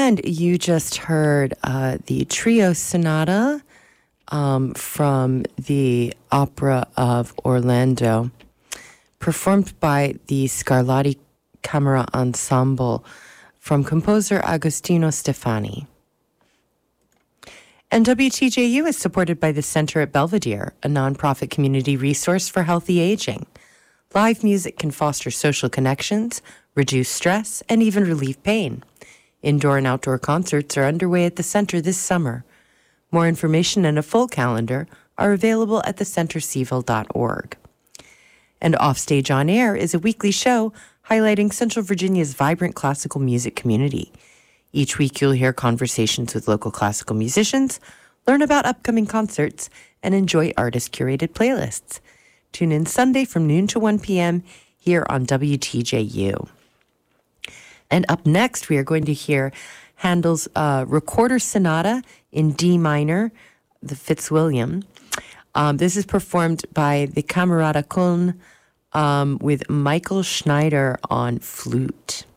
And you just heard the trio sonata from the Opera of Orlando, performed by the Scarlatti Camera Ensemble from composer Agostino Stefani. And WTJU is supported by the Center at Belvedere, a nonprofit community resource for healthy aging. Live music can foster social connections, reduce stress, and even relieve pain. Indoor and outdoor concerts are underway at the center this summer. More information and a full calendar are available at thecenterseville.org. And Offstage on Air is a weekly show highlighting Central Virginia's vibrant classical music community. Each week you'll hear conversations with local classical musicians, learn about upcoming concerts, and enjoy artist-curated playlists. Tune in Sunday from noon to 1 p.m. here on WTJU. And up next, we are going to hear Handel's Recorder Sonata in D minor, the Fitzwilliam. This is performed by the Camerata Köln with Michael Schneider on flute.